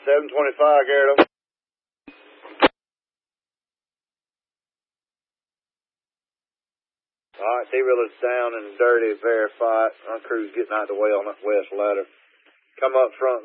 725, Garrett. Alright, T-Wheeler's down and dirty, verify it. Our crew's getting out of the way on that west ladder. Come up front.